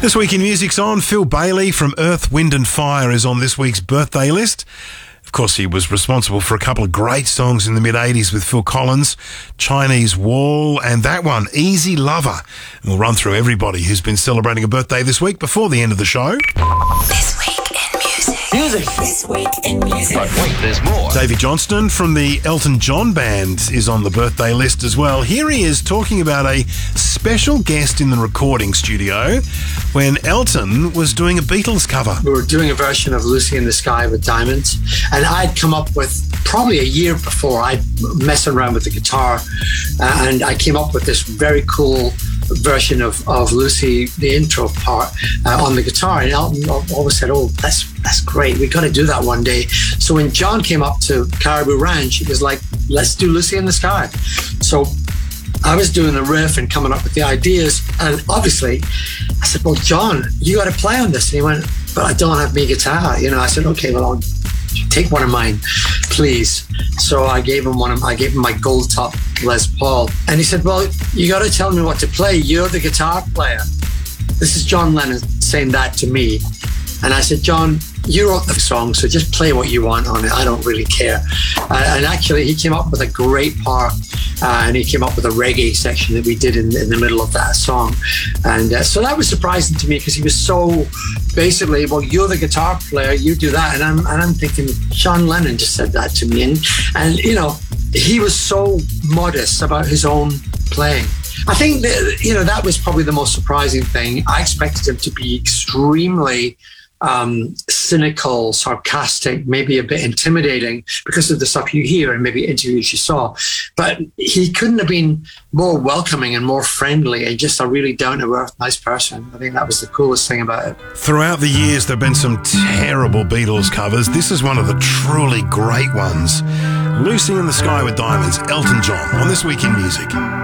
This week in music's on. Phil Bailey from Earth, Wind and Fire is on this week's birthday list. Of course, he was responsible for a couple of great songs in the mid-80s with Phil Collins, Chinese Wall, and that one, Easy Lover. And we'll run through everybody who's been celebrating a birthday this week before the end of the show. This week in music. This week in music. But wait, there's more. Davey Johnston from the Elton John Band is on the birthday list as well. Here he is talking about a special guest in the recording studio when Elton was doing a Beatles cover. We were doing a version of Lucy in the Sky with Diamonds, and I'd come up with, probably a year before, I'd messing around with the guitar, and I came up with this very cool version of Lucy, the intro part, on the guitar, and Elton always said, "Oh, that's great, we got to do that one day." So when John came up to Caribou Ranch, it was like, let's do Lucy in the Sky. So I was doing the riff and coming up with the ideas, and obviously I said, "Well, John, you got to play on this." And he went, "But I don't have my guitar." I said, "Okay, well, I'll take one of mine, please." So I gave him my gold top Les Paul, and he said, "Well, you got to tell me what to play. You're the guitar player." This is John Lennon saying that to me. And I said, "John, you wrote the song, so just play what you want on it. I don't really care." And actually, he came up with a great part, and he came up with a reggae section that we did in the middle of that song. And so that was surprising to me, because he was so basically, "Well, you're the guitar player, you do that." And I'm thinking, John Lennon just said that to me. And he was so modest about his own playing. I think that was probably the most surprising thing. I expected him to be extremely cynical, sarcastic, maybe a bit intimidating because of the stuff you hear and maybe interviews you saw. But he couldn't have been more welcoming and more friendly and just a really down-to-earth, nice person. I think that was the coolest thing about it. Throughout the years, there have been some terrible Beatles covers. This is one of the truly great ones. Lucy in the Sky with Diamonds, Elton John, on This Week in Music.